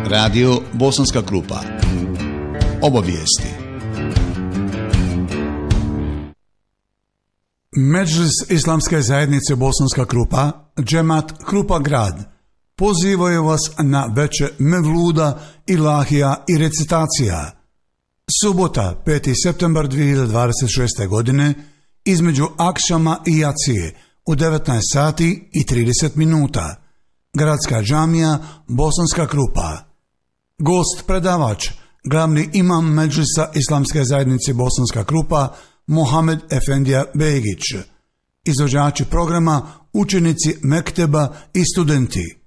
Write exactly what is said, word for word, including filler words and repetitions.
Radio Bosanska Krupa. Obavijesti. Medžlis Islamske zajednice Bosanska Krupa, džemat Krupa grad, pozivaju vas na veče mevluda, ilahija i recitacija. Subota, peti septembar dvije hiljade dvadeset šeste. godine, između akšama i jacije u devetnaest sati i trideset minuta. Gradska džamija Bosanska Krupa. Gost predavač, glavni imam Medžlisa Islamske zajednice Bosanska Krupa, Mohamed Efendija Begić. Izvođači programa, učenici mekteba i studenti.